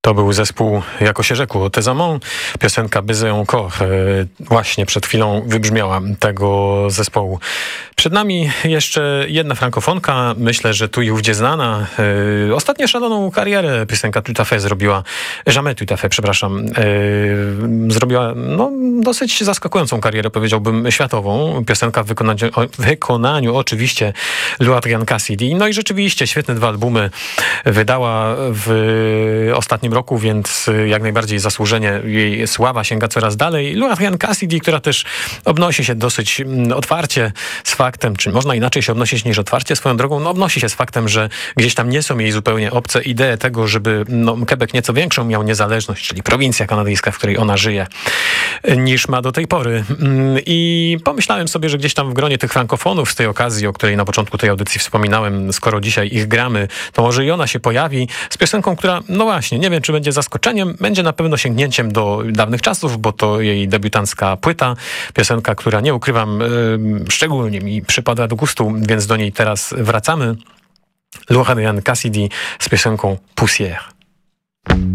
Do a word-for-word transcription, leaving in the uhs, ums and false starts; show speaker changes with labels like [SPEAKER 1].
[SPEAKER 1] To był zespół Jako się rzekło Tesamon, piosenka Baiser encore właśnie przed chwilą wybrzmiała tego zespołu. Przed nami jeszcze jedna frankofonka, myślę, że tu i ówdzie znana. Yy, ostatnio szaloną karierę piosenka Tout à fait zrobiła, Jamais tout à fait, przepraszam, yy, zrobiła no, dosyć zaskakującą karierę, powiedziałbym, światową. Piosenka w wykonaniu, w wykonaniu oczywiście Lou Adrian Cassidy. No i rzeczywiście świetne dwa albumy wydała w ostatnim roku, więc jak najbardziej zasłużenie jej sława sięga coraz dalej. Lou Adrian Cassidy, która też obnosi się dosyć otwarcie z faktem, czy można inaczej się odnosić niż otwarcie swoją drogą, no obnosi się z faktem, że gdzieś tam nie są jej zupełnie obce idee tego, żeby no, Quebec nieco większą miał niezależność, czyli prowincja kanadyjska, w której ona żyje, niż ma do tej pory. I pomyślałem sobie, że gdzieś tam w gronie tych frankofonów z tej okazji, o której na początku tej audycji wspominałem, skoro dzisiaj ich gramy, to może i ona się pojawi z piosenką, która, no właśnie, nie wiem, czy będzie zaskoczeniem, będzie na pewno sięgnięciem do dawnych czasów, bo to jej debiutancka płyta, piosenka, która, nie ukrywam, yy, szczególnie mi przypada do gustu, więc do niej teraz wracamy. Lou Adrian Cassidy z piosenką Poussière.